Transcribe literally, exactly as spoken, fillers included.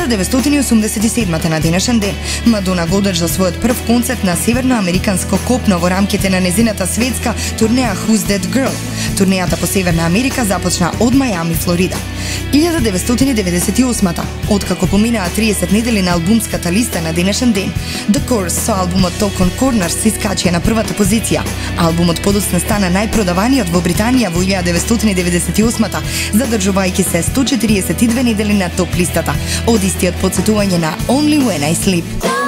илјада деветстотини и осумдесет и седма на денешен ден, Мадона го одржа својот прв концерт на северноамериканско копно во рамките на незината светска турнеја Who's That Girl. Турнејата по Северна Америка започна од Мајами, Флорида. илјада деветстотини деветдесет и осма откако поминаа триесет недели на албумската листа на денешен ден, The Course со албумот Talk on Corners се искачи на првата позиција. Албумот подоцна стана најпродаваниот во Британија во илјада деветстотини деветдесет и осма, задржувајќи се сто четириесет и две недели на топ листата, од истиот потсетување на Only When I Sleep.